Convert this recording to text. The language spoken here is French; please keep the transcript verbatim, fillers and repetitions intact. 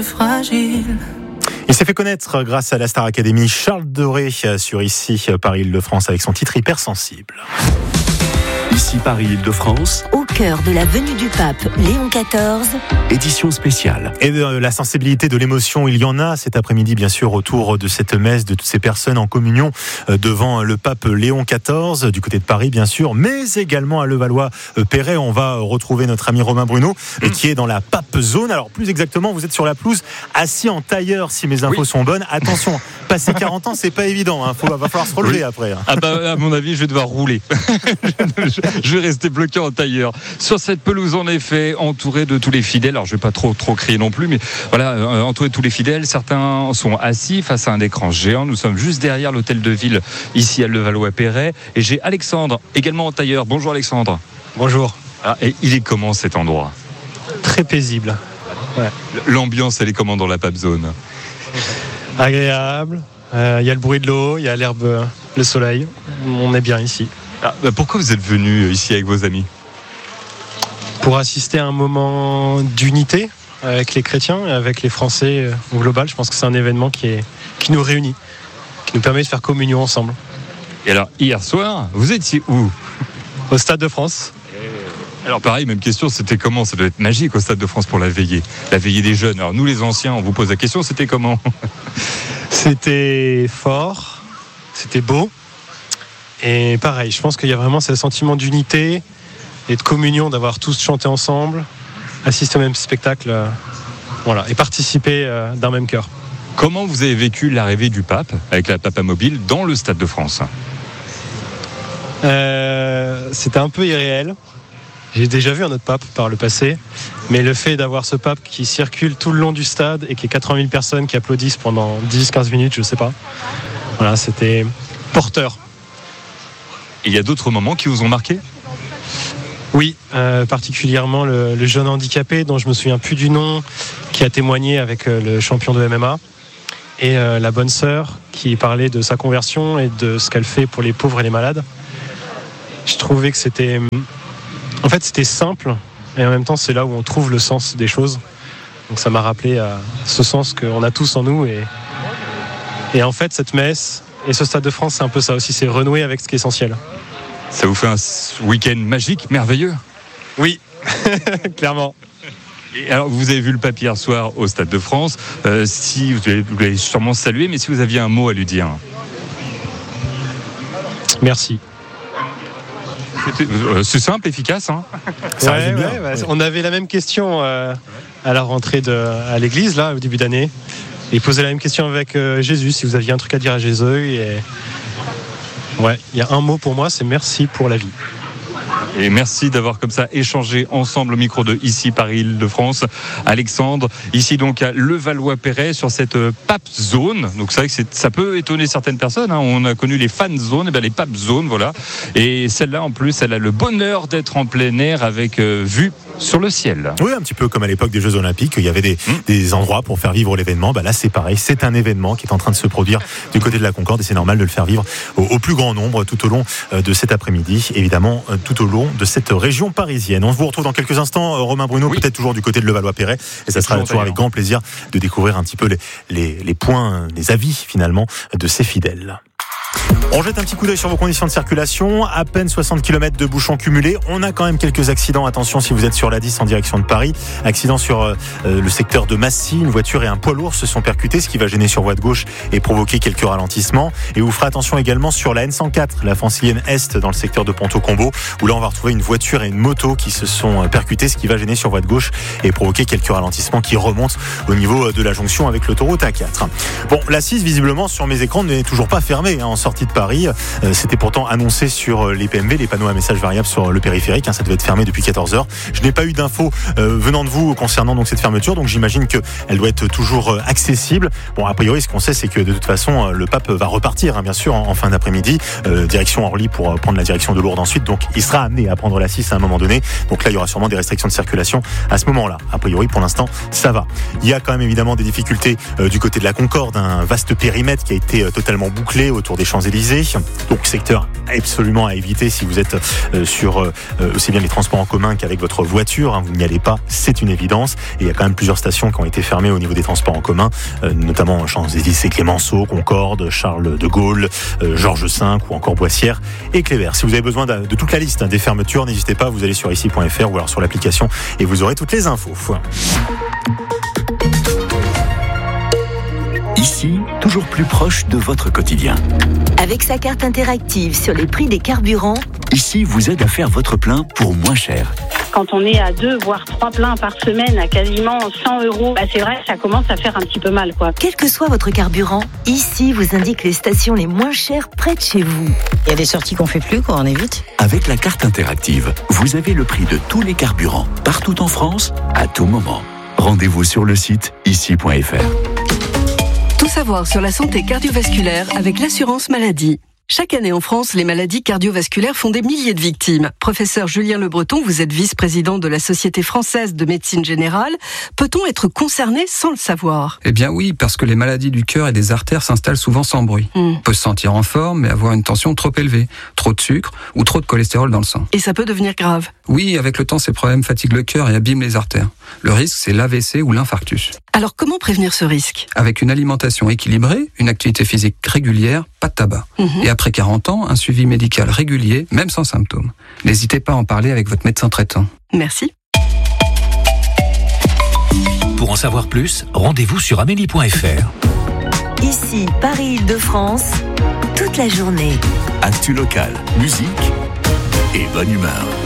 fragile. Il s'est fait connaître grâce à la Star Academy. Charles Doré sur Ici Paris-Île-de-France avec son titre Hypersensible. Ici Paris-Île-de-France, au cœur de la venue du pape Léon quatorze, édition spéciale. Et de la sensibilité, de l'émotion, il y en a cet après-midi, bien sûr, autour de cette messe, de toutes ces personnes en communion devant le pape Léon quatorze, du côté de Paris, bien sûr, mais également à Levallois-Perret. On va retrouver notre ami Romain Bruno, mmh. qui est dans la pape zone. Alors, plus exactement, vous êtes sur la pelouse, assis en tailleur, si mes infos oui. sont bonnes. Attention, passer quarante ans, c'est pas évident. Il hein. va falloir se relever oui. après. Hein. Ah bah, à mon avis, je vais devoir rouler. Je vais rester bloqué en tailleur sur cette pelouse, en effet, entouré de tous les fidèles. Alors je vais pas trop trop crier non plus, mais voilà, euh, entouré de tous les fidèles. Certains sont assis face à un écran géant. Nous sommes juste derrière l'hôtel de ville ici à Levallois-Perret, et j'ai Alexandre également en tailleur. Bonjour Alexandre. Bonjour. Ah, et il est comment cet endroit? Très paisible. Ouais. L'ambiance, elle est comment dans la pape zone? Agréable. Il euh, y a le bruit de l'eau, il y a l'herbe, le soleil. On est bien ici. Ah, bah pourquoi vous êtes venu ici avec vos amis? Pour assister à un moment d'unité avec les chrétiens et avec les Français au global. Je pense que c'est un événement qui, est, qui nous réunit, qui nous permet de faire communion ensemble. Et alors, hier soir, vous étiez où? Au Stade de France. Alors pareil, même question, c'était comment? Ça doit être magique au Stade de France pour la veillée. La veillée des jeunes. Alors nous les anciens, on vous pose la question, c'était comment? C'était fort, c'était beau. Et pareil, je pense qu'il y a vraiment ce sentiment d'unité et de communion, d'avoir tous chanté ensemble, assister au même spectacle, euh, voilà, et participer euh, d'un même cœur. Comment vous avez vécu l'arrivée du pape avec la Papa Mobile dans le Stade de France? euh, C'était un peu irréel. J'ai déjà vu un autre pape par le passé, mais le fait d'avoir ce pape qui circule tout le long du stade et qu'il y ait quatre-vingt mille personnes qui applaudissent pendant dix à quinze minutes, je sais pas, voilà, c'était porteur. Et il y a d'autres moments qui vous ont marqué? Oui, euh, particulièrement le, le jeune handicapé dont je me souviens plus du nom, qui a témoigné avec euh, le champion de M M A, et euh, la bonne sœur qui parlait de sa conversion et de ce qu'elle fait pour les pauvres et les malades. Je trouvais que c'était, en fait, c'était simple, et en même temps, c'est là où on trouve le sens des choses. Donc ça m'a rappelé à ce sens qu'on a tous en nous, et, et en fait, cette messe et ce Stade de France, c'est un peu ça aussi, c'est renouer avec ce qui est essentiel. Ça vous fait un week-end magique, merveilleux? Oui, clairement. Et alors, vous avez vu le pape hier soir au Stade de France. Euh, si vous l'avez sûrement salué, mais si vous aviez un mot à lui dire? Merci. C'est simple, efficace. Hein. Ça ouais, ouais, bah, ouais. On avait la même question euh, à la rentrée de, à l'église, là, au début d'année. Et poser la même question avec euh, Jésus, si vous aviez un truc à dire à Jésus. Et... ouais, il y a un mot pour moi, c'est merci pour la vie. Et merci d'avoir comme ça échangé ensemble au micro de Ici Paris-Île-de-France. Alexandre, ici donc à Levallois-Perret sur cette pape zone. Donc c'est vrai que c'est, ça peut étonner certaines personnes. Hein. On a connu les fan zones, et bien les pape zones, voilà. Et celle-là en plus, elle a le bonheur d'être en plein air avec euh, vue sur le ciel. Oui, un petit peu comme à l'époque des Jeux Olympiques, il y avait des, mmh. des endroits pour faire vivre l'événement. Bah là, c'est pareil, c'est un événement qui est en train de se produire du côté de la Concorde et c'est normal de le faire vivre au, au plus grand nombre tout au long de cet après-midi, évidemment tout au long de cette région parisienne. On vous retrouve dans quelques instants, Romain Bruno, oui. peut-être toujours du côté de Levallois-Perret, et ça sera toujours avec grand plaisir de découvrir un petit peu les, les, les points, les avis finalement de ces fidèles. On jette un petit coup d'œil sur vos conditions de circulation. À peine soixante kilomètres de bouchons cumulés. On a quand même quelques accidents. Attention si vous êtes sur l'A dix en direction de Paris. Accident sur euh, le secteur de Massy. Une voiture et un poids lourd se sont percutés, ce qui va gêner sur voie de gauche et provoquer quelques ralentissements. Et vous ferez attention également sur la N cent quatre, la francilienne Est, dans le secteur de Ponto-Combo, où là on va retrouver une voiture et une moto qui se sont percutées, ce qui va gêner sur voie de gauche et provoquer quelques ralentissements qui remontent au niveau de la jonction avec l'autoroute A quatre. Bon, l'A six, visiblement, sur mes écrans, n'est toujours pas fermée hein, en sortie de Paris. Euh, c'était pourtant annoncé sur les P M V, les panneaux à message variable sur le périphérique. Hein, ça devait être fermé depuis quatorze heures. Je n'ai pas eu d'infos euh, venant de vous concernant donc cette fermeture, donc j'imagine qu'elle doit être toujours euh, accessible. Bon, a priori, ce qu'on sait, c'est que de toute façon, euh, le pape va repartir, hein, bien sûr, en, en fin d'après-midi, euh, direction Orly pour euh, prendre la direction de Lourdes ensuite. Donc, il sera amené à prendre la six à un moment donné. Donc là, il y aura sûrement des restrictions de circulation à ce moment-là. A priori, pour l'instant, ça va. Il y a quand même évidemment des difficultés euh, du côté de la Concorde, un vaste périmètre qui a été euh, totalement bouclé autour des Champs-Élysées. motorisés. Donc secteur absolument à éviter si vous êtes euh, sur euh, aussi bien les transports en commun qu'avec votre voiture. Hein, vous n'y allez pas, c'est une évidence. Et il y a quand même plusieurs stations qui ont été fermées au niveau des transports en commun, euh, notamment Champs-Élysées, Clémenceau, Concorde, Charles de Gaulle, euh, Georges cinq ou encore Boissière et Clévert. Si vous avez besoin de, de toute la liste hein, des fermetures, n'hésitez pas, vous allez sur ici point f r ou alors sur l'application et vous aurez toutes les infos. Ici, toujours plus proche de votre quotidien. Avec sa carte interactive sur les prix des carburants, Ici vous aide à faire votre plein pour moins cher. Quand on est à deux, voire trois pleins par semaine à quasiment cent euros, bah c'est vrai que ça commence à faire un petit peu mal, quoi. quel que soit votre carburant, ici vous indique les stations les moins chères près de chez vous. Il y a des sorties qu'on fait plus, quoi, on évite. Avec la carte interactive, vous avez le prix de tous les carburants, partout en France, à tout moment. Rendez-vous sur le site ici point f r. Tout savoir sur la santé cardiovasculaire avec l'assurance maladie. Chaque année en France, les maladies cardiovasculaires font des milliers de victimes. Professeur Julien Le Breton, vous êtes vice-président de la Société française de médecine générale. Peut-on être concerné sans le savoir ? Eh bien oui, parce que les maladies du cœur et des artères s'installent souvent sans bruit. Mm. On peut se sentir en forme, mais avoir une tension trop élevée, trop de sucre ou trop de cholestérol dans le sang. Et ça peut devenir grave ? Oui, avec le temps, ces problèmes fatiguent le cœur et abîment les artères. Le risque, c'est l'A V C ou l'infarctus. Alors comment prévenir ce risque ? Avec une alimentation équilibrée, une activité physique régulière, pas de tabac. Mm-hmm. Et après quarante ans, un suivi médical régulier, même sans symptômes. N'hésitez pas à en parler avec votre médecin traitant. Merci. Pour en savoir plus, rendez-vous sur amélie point f r. Ici, Paris-Île-de-France, toute la journée. Actu locale, musique et bonne humeur.